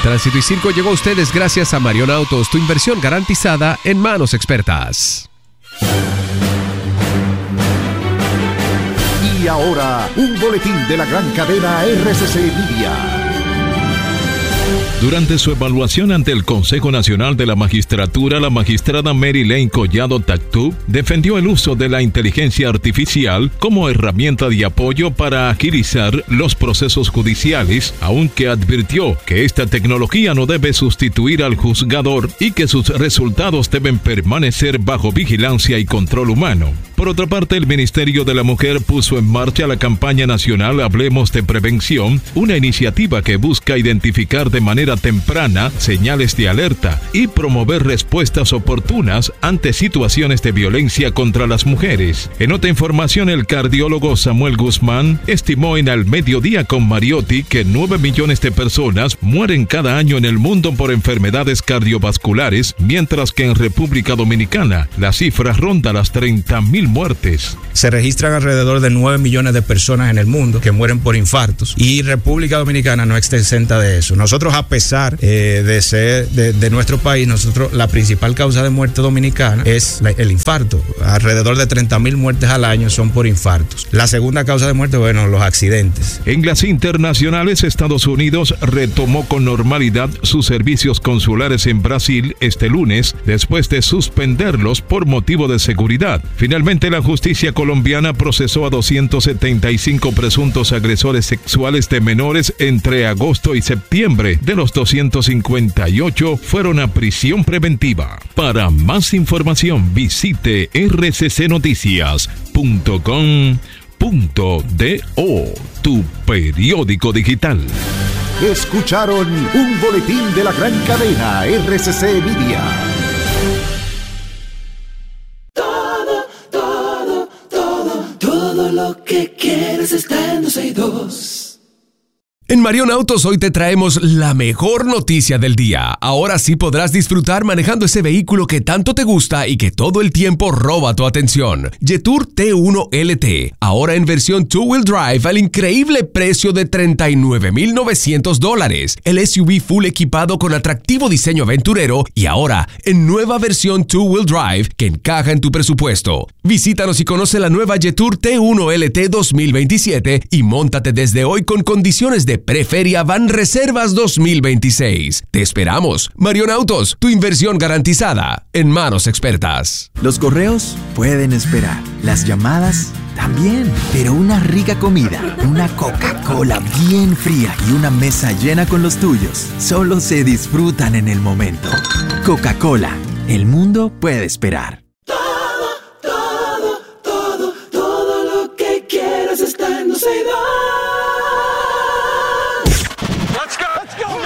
Tránsito y Circo llegó a ustedes gracias a Marion Autos, tu inversión garantizada en manos expertas. Y ahora, un boletín de la gran cadena RCC Media. Durante su evaluación ante el Consejo Nacional de la Magistratura, la magistrada Mary Lane Collado Tactú defendió el uso de la inteligencia artificial como herramienta de apoyo para agilizar los procesos judiciales, aunque advirtió que esta tecnología no debe sustituir al juzgador y que sus resultados deben permanecer bajo vigilancia y control humano. Por otra parte, el Ministerio de la Mujer puso en marcha la campaña nacional Hablemos de Prevención, una iniciativa que busca identificar de manera temprana señales de alerta y promover respuestas oportunas ante situaciones de violencia contra las mujeres. En otra información, el cardiólogo Samuel Guzmán estimó en Al Mediodía con Mariotti que 9 millones de personas mueren cada año en el mundo por enfermedades cardiovasculares, mientras que en República Dominicana la cifra ronda las 30,000 muertes. Se registran alrededor de 9 millones de personas en el mundo que mueren por infartos y República Dominicana no está exenta de eso. Nosotros, a pesar de ser de nuestro país, la principal causa de muerte dominicana es el infarto. Alrededor de 30,000 muertes al año son por infartos. La segunda causa de muerte, los accidentes. En las internacionales, Estados Unidos retomó con normalidad sus servicios consulares en Brasil este lunes, después de suspenderlos por motivo de seguridad. Finalmente, la justicia colombiana procesó a 275 presuntos agresores sexuales de menores entre agosto y septiembre. De los 258 fueron a prisión preventiva. Para más información, visite rccnoticias.com.do, tu periódico digital. Escucharon un boletín de la gran cadena RCC Media. Todo lo que quieres está en 12y2. En Marion Autos hoy te traemos la mejor noticia del día. Ahora sí podrás disfrutar manejando ese vehículo que tanto te gusta y que todo el tiempo roba tu atención. Jetour T1 LT, ahora en versión two-wheel drive al increíble precio de $39,900. El SUV full equipado con atractivo diseño aventurero y ahora en nueva versión two-wheel drive que encaja en tu presupuesto. Visítanos y conoce la nueva Jetour T1 LT 2027 y móntate desde hoy con condiciones de Preferia Van Reservas 2026. Te esperamos. Marion Autos, tu inversión garantizada en manos expertas. Los correos pueden esperar. Las llamadas también. Pero una rica comida, una Coca-Cola bien fría y una mesa llena con los tuyos solo se disfrutan en el momento. Coca-Cola. El mundo puede esperar. Todo lo que quieras está en 12y2.